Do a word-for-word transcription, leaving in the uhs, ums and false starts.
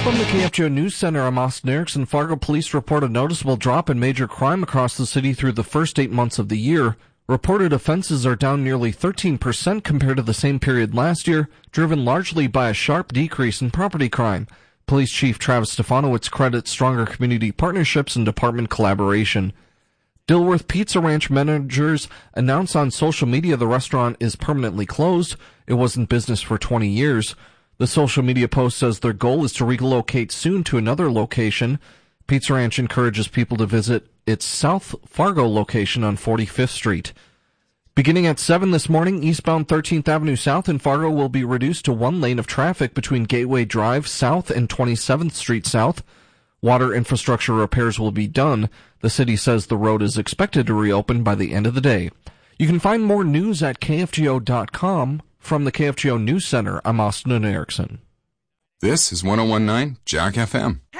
From the K F G O News Center, I'm Austin Erickson. Fargo police report a noticeable drop in major crime across the city through the first eight months of the year. Reported offenses are down nearly thirteen percent compared to the same period last year, driven largely by a sharp decrease in property crime. Police Chief Travis Stefanowicz credits stronger community partnerships and department collaboration. Dilworth Pizza Ranch managers announce on social media the restaurant is permanently closed. It was in business for twenty years. The social media post says their goal is to relocate soon to another location. Pizza Ranch encourages people to visit its South Fargo location on forty-fifth Street. Beginning at seven this morning, eastbound thirteenth Avenue South in Fargo will be reduced to one lane of traffic between Gateway Drive South and twenty-seventh Street South. Water infrastructure repairs will be done. The city says the road is expected to reopen by the end of the day. You can find more news at K F G O dot com. From the K F G O News Center, I'm Austin Erickson. This is one oh one point nine Jack F M.